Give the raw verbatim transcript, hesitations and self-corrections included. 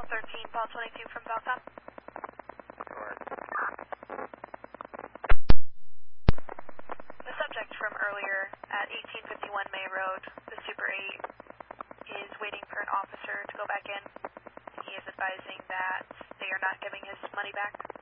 thirteen, Paul twenty-two from Falcom. The subject from earlier at eighteen fifty-one May Road, the Super eight, is waiting for an officer to go back in. He is advising that they are not giving his money back.